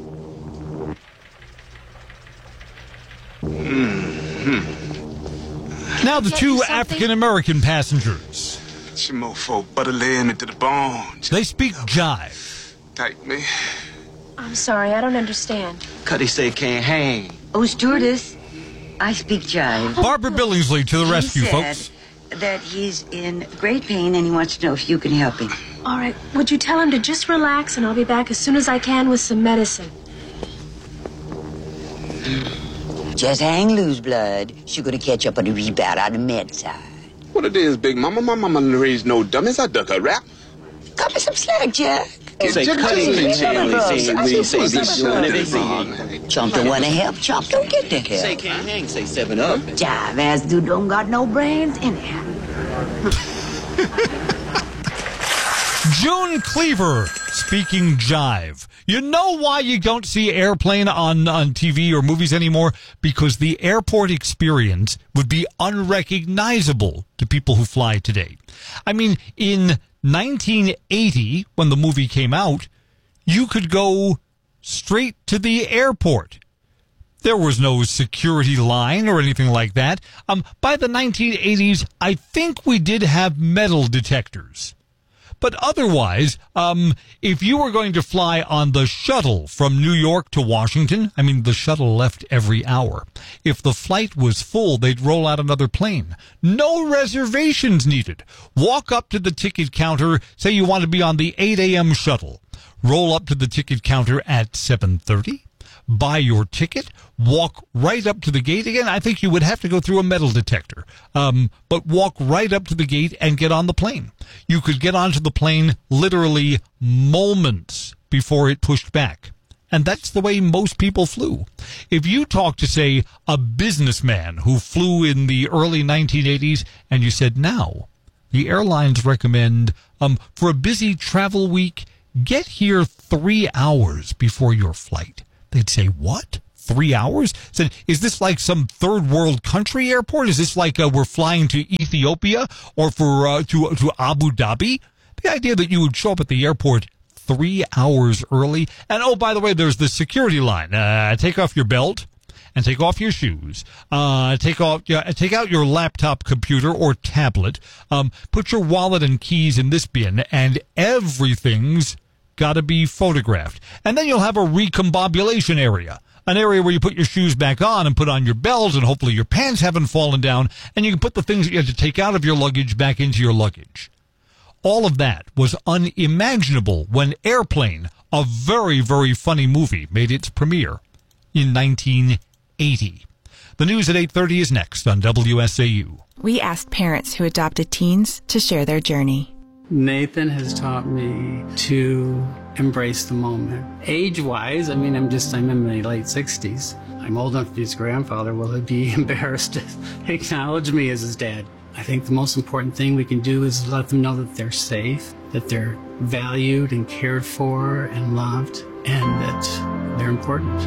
Mm-hmm. Now the two African-American passengers. Some mofo butter lamb into the bones. They speak jive. Take me. I'm sorry, I don't understand. Cuddy say can't hang. Oh, stewardess, I speak jive. Barbara Billingsley to the rescue, he said folks. That he's in great pain and he wants to know if you can help him. All right, would you tell him to just relax and I'll be back as soon as I can with some medicine. Just hang loose, blood. She's gonna catch up on the rebound on the med side. What it is, Big Mama? My mama raised no dummies. I duck a rap. Cut me some slack, Jack. Say cutting and say Chump don't want to help. Chump don't get the help. Say can't hang. Say seven up. Jive ass dude don't got no brains anyhow. June Cleaver speaking jive. You know why you don't see Airplane on, on T V or movies anymore? Because the airport experience would be unrecognizable to people who fly today. I mean, in nineteen eighty, when the movie came out, you could go straight to the airport. There was no security line or anything like that. Um, by the nineteen eighties, I think we did have metal detectors. But otherwise, um, if you were going to fly on the shuttle from New York to Washington, I mean, the shuttle left every hour. If the flight was full, they'd roll out another plane. No reservations needed. Walk up to the ticket counter, say you want to be on the eight a.m. shuttle. Roll up to the ticket counter at seven thirty. Buy your ticket, walk right up to the gate. Again, I think you would have to go through a metal detector, um, but walk right up to the gate and get on the plane. You could get onto the plane literally moments before it pushed back. And that's the way most people flew. If you talk to, say, a businessman who flew in the early nineteen eighties and you said, now, the airlines recommend, um, for a busy travel week, get here three hours before your flight. They'd say, what? Three hours? Said, is this like some third world country airport? Is this like uh, we're flying to Ethiopia or for uh, to to Abu Dhabi? The idea that you would show up at the airport three hours early, and oh, by the way, there's the security line. Uh, take off your belt and take off your shoes. Uh, take off, uh, take out your laptop computer or tablet. Um, put your wallet and keys in this bin, and everything's got to be photographed. And then you'll have a recombobulation area. An area where you put your shoes back on and put on your belt, and hopefully your pants haven't fallen down, and you can put the things that you had to take out of your luggage back into your luggage. All of that was unimaginable when Airplane, a very, very funny movie, made its premiere in nineteen eighty. The news at eight thirty is next on W S A U. We asked parents who adopted teens to share their journey. Nathan has taught me to embrace the moment. Age-wise, I mean, I'm just, I'm in my late sixties. I'm old enough to be his grandfather. Will he be embarrassed to acknowledge me as his dad? I think the most important thing we can do is let them know that they're safe, that they're valued and cared for and loved, and that they're important.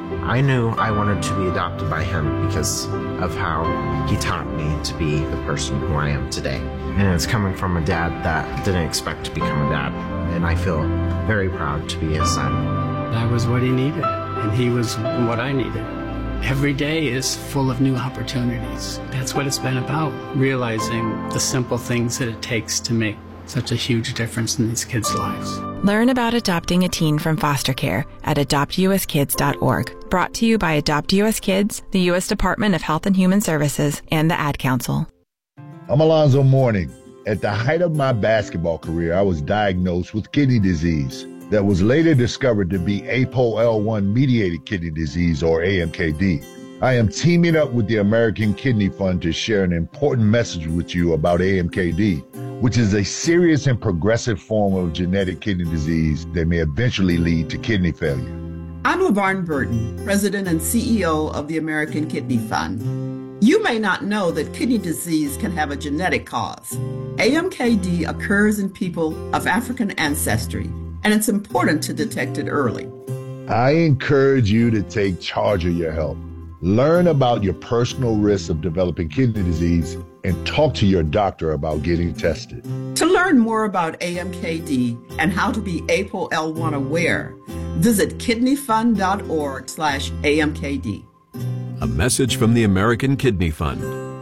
I knew I wanted to be adopted by him because of how he taught me to be the person who I am today. And it's coming from a dad that didn't expect to become a dad. And I feel very proud to be his son. That was what he needed, and he was what I needed. Every day is full of new opportunities. That's what it's been about, realizing the simple things that it takes to make such a huge difference in these kids' lives. Learn about adopting a teen from foster care at adopt u s kids dot org. Brought to you by Adopt U S Kids, the U S Department of Health and Human Services, and the Ad Council. I'm Alonzo Mourning. At the height of my basketball career, I was diagnosed with kidney disease that was later discovered to be A P O L one mediated kidney disease, or A M K D. I am teaming up with the American Kidney Fund to share an important message with you about A M K D, which is a serious and progressive form of genetic kidney disease that may eventually lead to kidney failure. I'm LaVarn Burton, President and C E O of the American Kidney Fund. You may not know that kidney disease can have a genetic cause. A M K D occurs in people of African ancestry, and it's important to detect it early. I encourage you to take charge of your health. Learn about your personal risks of developing kidney disease and talk to your doctor about getting tested. To learn more about A M K D and how to be A P O L one aware, visit kidneyfund.org slash AMKD. A message from the American Kidney Fund.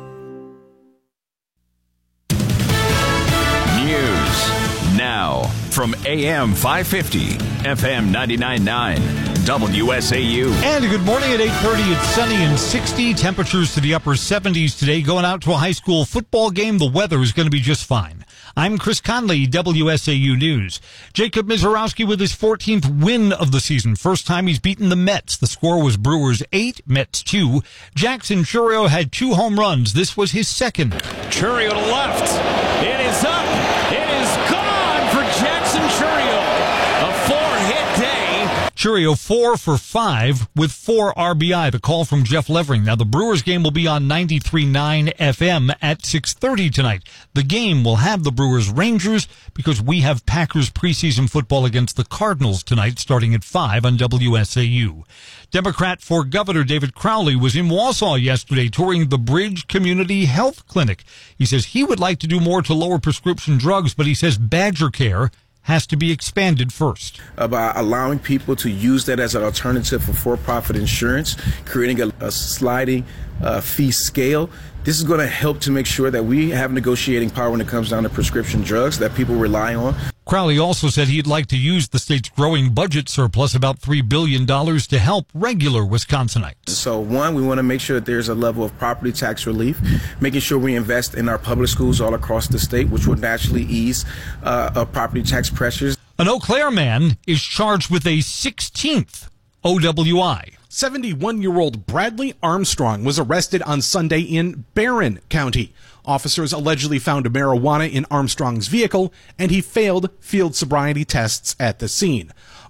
News now from A M five fifty, F M ninety-nine point nine. W S A U. And a good morning at eight thirty. It's sunny and sixty. Temperatures to the upper seventies today. Going out to a high school football game, the weather is going to be just fine. I'm Chris Conley, W S A U News. Jacob Mizorowski with his fourteenth win of the season. First time he's beaten the Mets. The score was Brewers eight, Mets two. Jackson Chourio had two home runs. This was his second. Chourio to left. It is up. It is gone for Jackson Chourio. A four-hit day. Chourio four for five with four R B I. The call from Jeff Levering. Now, the Brewers game will be on ninety-three point nine F M at six thirty tonight. The game will have the Brewers Rangers because we have Packers preseason football against the Cardinals tonight starting at five on W S A U. Democrat for Governor David Crowley was in Wausau yesterday touring the Bridge Community Health Clinic. He says he would like to do more to lower prescription drugs, but he says Badger Care has to be expanded first. About allowing people to use that as an alternative for for-profit insurance, creating a, a sliding uh, fee scale. This is going to help to make sure that we have negotiating power when it comes down to prescription drugs that people rely on. Crowley also said he'd like to use the state's growing budget surplus, about three billion dollars, to help regular Wisconsinites. So, one, we want to make sure that there's a level of property tax relief, making sure we invest in our public schools all across the state, which will naturally ease uh, uh, property tax pressures. An Eau Claire man is charged with a sixteenth O W I. seventy-one-year-old Bradley Armstrong was arrested on Sunday in Barron County. Officers allegedly found marijuana in Armstrong's vehicle, and he failed field sobriety tests at the scene.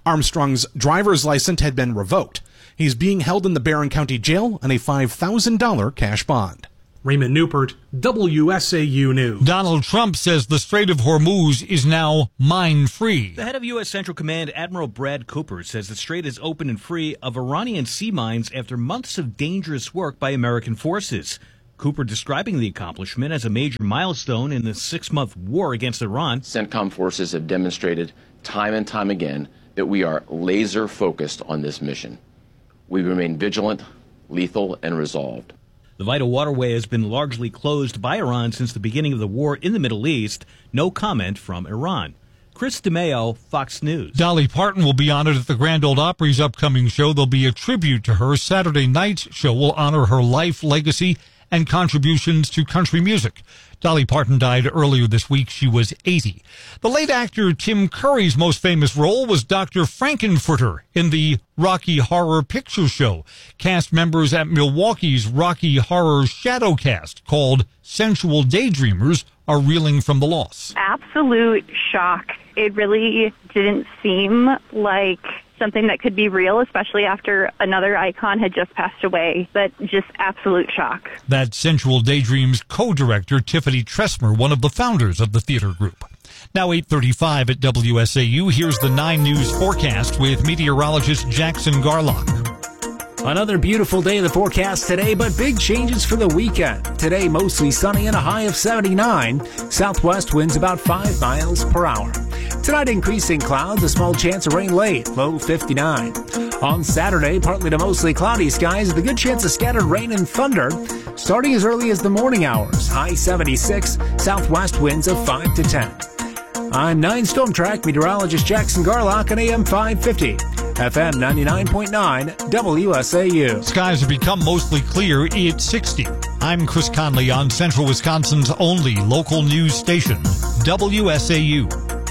Armstrong's driver's license had been revoked. He's being held in the Barron County Jail on a five thousand dollars cash bond. Raymond Newport, W S A U News. Donald Trump says the Strait of Hormuz is now mine-free. The head of U S. Central Command, Admiral Brad Cooper, says the strait is open and free of Iranian sea mines after months of dangerous work by American forces. Cooper describing the accomplishment as a major milestone in the six-month war against Iran. CENTCOM forces have demonstrated time and time again that we are laser-focused on this mission. We remain vigilant, lethal, and resolved. The vital waterway has been largely closed by Iran since the beginning of the war in the Middle East. No comment from Iran. Chris DeMeo, Fox News. Dolly Parton will be honored at the Grand Ole Opry's upcoming show. There'll be a tribute to her. Saturday night's show will honor her life, legacy, and contributions to country music. Dolly Parton died earlier this week. She was eighty. The late actor Tim Curry's most famous role was Doctor Frankenfurter in the Rocky Horror Picture Show. Cast members at Milwaukee's Rocky Horror Shadowcast, called Sensual Daydreamers, are reeling from the loss. Absolute shock. It really didn't seem like something that could be real, especially after another icon had just passed away, but just absolute shock. That's Sensual Daydreams co-director Tiffany Tressmer, one of the founders of the theater group. Now eight thirty-five at W S A U. Here's the nine News forecast with meteorologist Jackson Garlock. Another beautiful day in the forecast today, but big changes for the weekend. Today, mostly sunny and a high of seventy-nine. Southwest winds about five miles per hour. Tonight, increasing clouds, a small chance of rain late, low fifty-nine. On Saturday, partly to mostly cloudy skies with a good chance of scattered rain and thunder, starting as early as the morning hours, high seventy-six, southwest winds of five to ten. I'm nine Storm Track meteorologist Jackson Garlock on A M five fifty. F M ninety-nine point nine W S A U. Skies have become mostly clear. It's sixty. I'm Chris Conley on Central Wisconsin's only local news station, W S A U.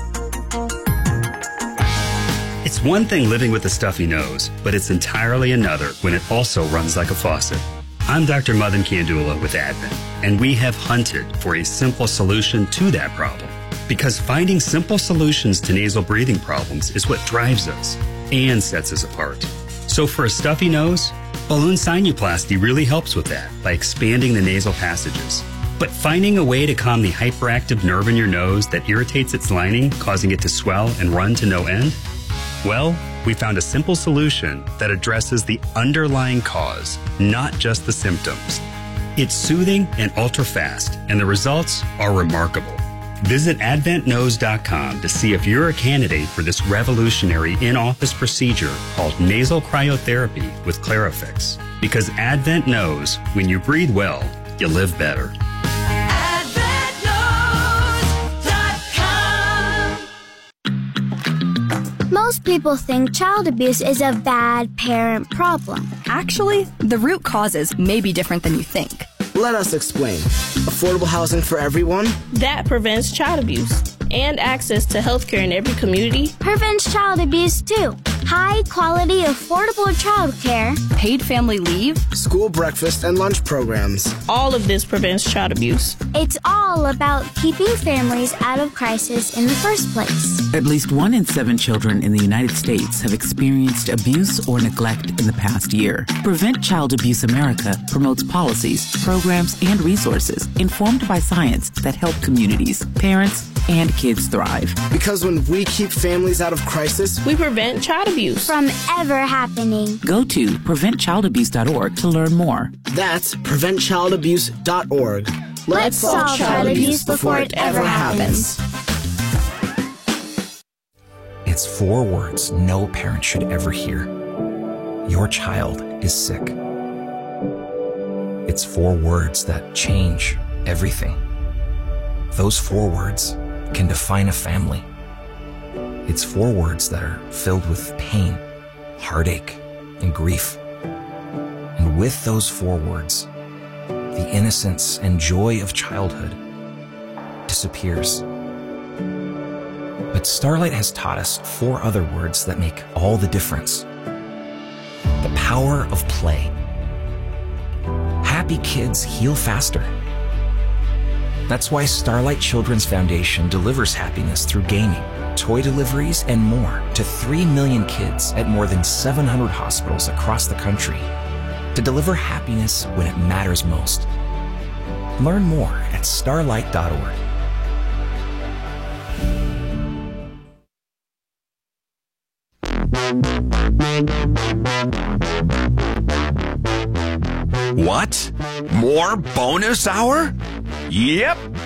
It's one thing living with a stuffy nose, but it's entirely another when it also runs like a faucet. I'm Doctor Madan Kandula with Advent, and we have hunted for a simple solution to that problem. Because finding simple solutions to nasal breathing problems is what drives us and sets us apart. So for a stuffy nose, balloon sinuplasty really helps with that by expanding the nasal passages. But finding a way to calm the hyperactive nerve in your nose that irritates its lining, causing it to swell and run to no end? Well, we found a simple solution that addresses the underlying cause, not just the symptoms. It's soothing and ultra-fast, and the results are remarkable. Visit advent nose dot com to see if you're a candidate for this revolutionary in-office procedure called nasal cryotherapy with Clarifix. Because Advent knows when you breathe well, you live better. Most people think child abuse is a bad parent problem. Actually, the root causes may be different than you think. Let us explain. Affordable housing for everyone. That prevents child abuse. And access to health care in every community. Prevents child abuse too. High quality, affordable child care. Paid family leave. School breakfast and lunch programs. All of this prevents child abuse. It's all about keeping families out of crisis in the first place. At least one in seven children in the United States have experienced abuse or neglect in the past year. Prevent Child Abuse America promotes policies, programs, and resources informed by science that help communities, parents, and kids thrive. Because when we keep families out of crisis, we prevent child abuse from ever happening. Go to prevent child abuse dot org to learn more. That's prevent child abuse dot org. Let's, Let's solve child abuse before it ever happens. It's four words no parent should ever hear. Your child is sick. It's four words that change everything. Those four words can define a family. It's four words that are filled with pain, heartache, and grief. And with those four words, the innocence and joy of childhood disappears. But Starlight has taught us four other words that make all the difference. The power of play. Happy kids heal faster. That's why Starlight Children's Foundation delivers happiness through gaming, toy deliveries, and more to three million kids at more than seven hundred hospitals across the country to deliver happiness when it matters most. Learn more at starlight dot org. What? More bonus hour? Yep.